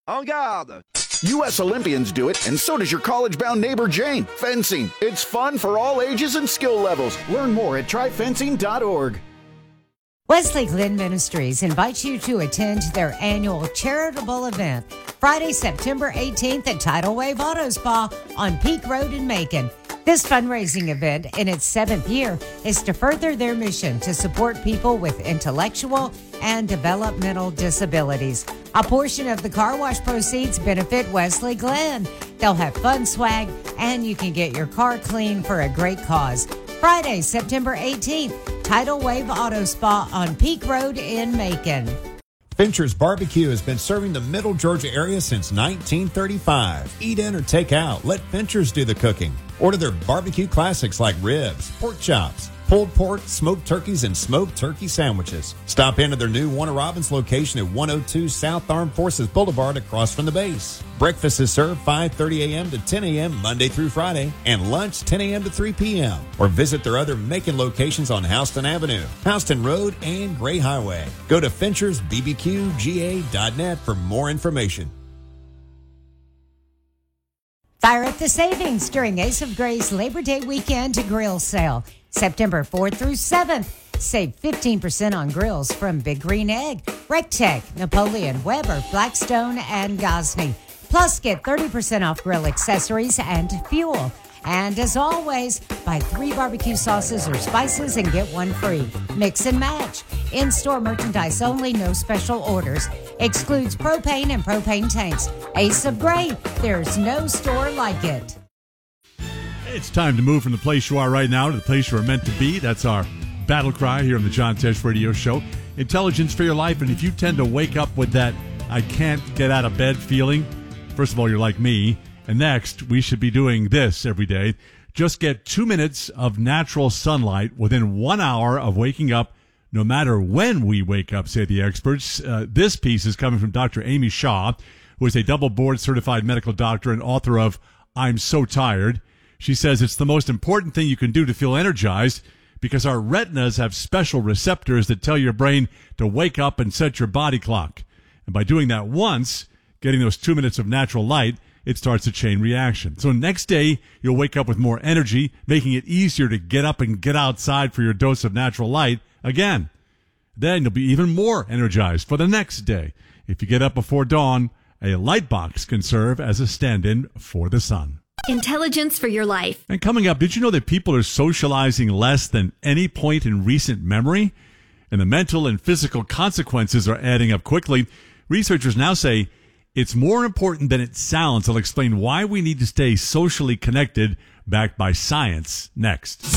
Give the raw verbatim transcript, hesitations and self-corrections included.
En garde! U S Olympians do it, and so does your college-bound neighbor Jane. Fencing. It's fun for all ages and skill levels. Learn more at try fencing dot org. Wesley Glenn Ministries invites you to attend their annual charitable event Friday, September eighteenth at Tidal Wave Auto Spa on Peak Road in Macon. This fundraising event, in its seventh year, is to further their mission to support people with intellectual and developmental disabilities. A portion of the car wash proceeds benefit Wesley Glenn. They'll have fun swag, and you can get your car clean for a great cause. Friday, September eighteenth, Tidal Wave Auto Spa on Peak Road in Macon. Fincher's Barbecue has been serving the Middle Georgia area since nineteen thirty-five. Eat in or take out. Let Fincher's do the cooking. Order their barbecue classics like ribs, pork chops, pulled pork, smoked turkeys, and smoked turkey sandwiches. Stop into their new Warner Robins location at one oh two South Armed Forces Boulevard across from the base. Breakfast is served five thirty a.m. to ten a.m. Monday through Friday, and lunch ten a.m. to three p.m. Or visit their other Macon locations on Houston Avenue, Houston Road, and Gray Highway. Go to Finchers B B Q G A dot net for more information. Fire up the savings during Ace of Grace Labor Day weekend grill sale. September fourth through seventh. Save fifteen percent on grills from Big Green Egg, Rectech, Napoleon, Weber, Blackstone, and Gosney. Plus, get thirty percent off grill accessories and fuel. And as always, buy three barbecue sauces or spices and get one free. Mix and match. In-store merchandise only, no special orders. Excludes propane and propane tanks. Ace of Gray, there's no store like it. It's time to move from the place you are right now to the place you are meant to be. That's our battle cry here on the John Tesh Radio Show. Intelligence for your life. And if you tend to wake up with that I can't get out of bed feeling, first of all, you're like me. And next, we should be doing this every day. Just get two minutes of natural sunlight within one hour of waking up, no matter when we wake up, say the experts. Uh, this piece is coming from Doctor Amy Shaw, who is a double board certified medical doctor and author of I'm So Tired. She says it's the most important thing you can do to feel energized because our retinas have special receptors that tell your brain to wake up and set your body clock. And by doing that once, getting those two minutes of natural light, it starts a chain reaction. So next day, you'll wake up with more energy, making it easier to get up and get outside for your dose of natural light again. Then you'll be even more energized for the next day. If you get up before dawn, a light box can serve as a stand-in for the sun. Intelligence for your life. And coming up, did you know that people are socializing less than any point in recent memory? And the mental and physical consequences are adding up quickly. Researchers now say it's more important than it sounds. I'll explain why we need to stay socially connected, backed by science, next.